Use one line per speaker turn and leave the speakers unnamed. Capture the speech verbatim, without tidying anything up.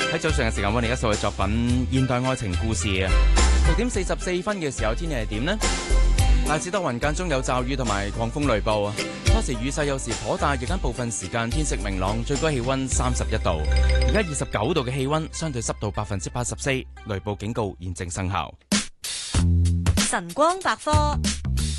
喺早上嘅時間，我哋一首嘅作品《現代愛情故事》啊。六點四十四分嘅時候，天氣係點呢？大致多雲，間中有驟雨同埋狂風雷暴啊。初時雨勢有時頗大，日間部分時間天色明朗，最高氣溫三十一度。而家二十九度嘅氣溫，相對濕度百分之八十四，雷暴警告現正生效。
晨光百科。